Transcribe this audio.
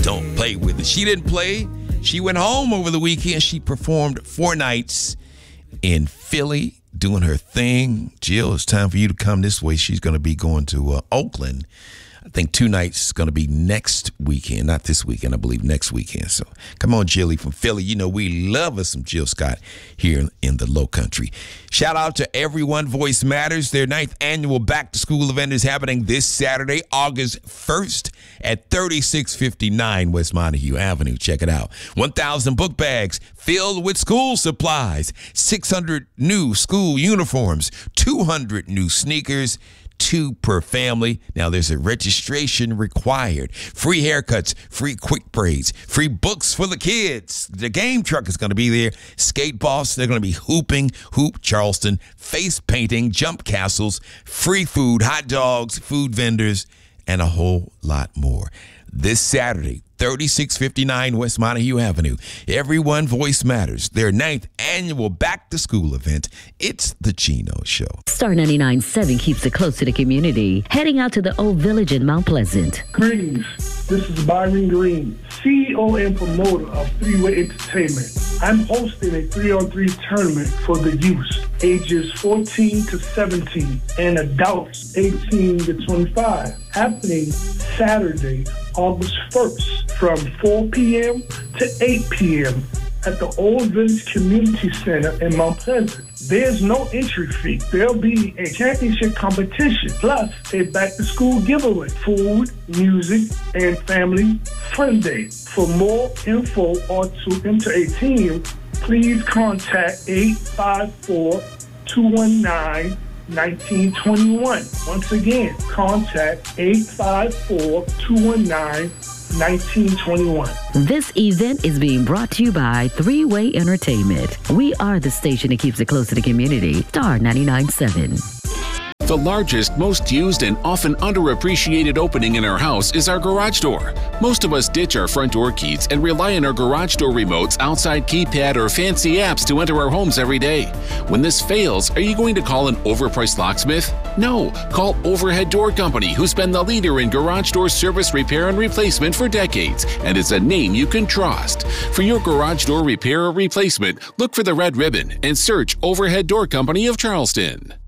Don't play with it. She didn't play. She went home over the weekend. She performed 4 nights in Philly, doing her thing. Jill, it's time for you to come this way. She's going to be going to Oakland. I think 2 nights is going to be next weekend. Not this weekend, I believe next weekend. So come on, Jilly from Philly. You know we love us some Jill Scott here in the Low Country. Shout out to Everyone Voice Matters. Their 9th annual back-to-school event is happening this Saturday, August 1st at 3659 West Montague Avenue. Check it out. 1,000 book bags filled with school supplies, 600 new school uniforms, 200 new sneakers, 2 per family. Now, there's a registration required. Free haircuts, free quick braids, free books for the kids. The game truck is going to be there. Skate boss, they're going to be hooping, Hoop Charleston, face painting, jump castles, free food, hot dogs, food vendors, and a whole lot more. This Saturday, 3659 West Montague Avenue. Everyone Voice Matters. Their 9th annual back-to-school event. It's the Gino Show. Star 99.7 keeps it close to the community. Heading out to the Old Village in Mount Pleasant. Greetings. This is Byron Green, CEO and promoter of Three-Way Entertainment. I'm hosting a 3-on-3 tournament for the youth, ages 14 to 17, and adults 18 to 25, happening Saturday, August 1st, from 4 p.m. to 8 p.m. at the Old Village Community Center in Mount Pleasant. There's no entry fee. There'll be a championship competition, plus a back-to-school giveaway, food, music, and family fun day. For more info or to enter a team, please contact 854-219-1921. Once again, contact 854-219-1921. This event is being brought to you by Three-Way Entertainment. We are the station that keeps it close to the community. Star 99.7. The largest, most used, and often underappreciated opening in our house is our garage door. Most of us ditch our front door keys and rely on our garage door remotes, outside keypad, or fancy apps to enter our homes every day. When this fails, are you going to call an overpriced locksmith? No, call Overhead Door Company, who's been the leader in garage door service, repair, and replacement for decades, and is a name you can trust. For your garage door repair or replacement, look for the red ribbon and search Overhead Door Company of Charleston.